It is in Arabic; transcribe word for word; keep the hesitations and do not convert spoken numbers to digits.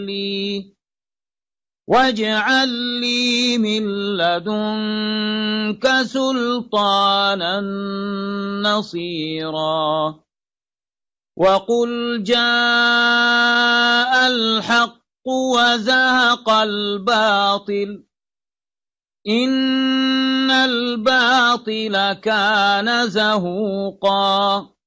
لي واجعل لي من لدنك سلطانا نصيرا وقل جاء الحق وزهق الباطل إن الباطل كان زهوقا